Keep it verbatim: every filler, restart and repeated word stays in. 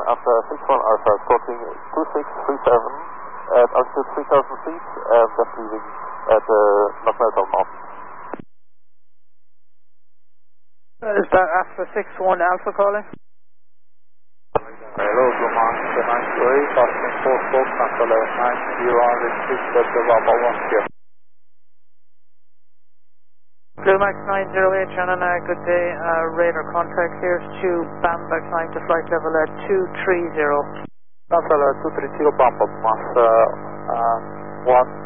after six one Alpha, squawking two six three seven at altitude three thousand feet, and just leaving at the uh, Knockmelton Mountain. Uh, is that after six one Alpha calling? Hello, Command nine three, passing four four, cancel nine zero, repeat at the Lava one here. Blue Max nine zero eight, Shannon, uh, good day. Uh, radar contact here to Bamba, climb to flight level at two three zero. Cancel two three zero, bump up, mass uh, uh, one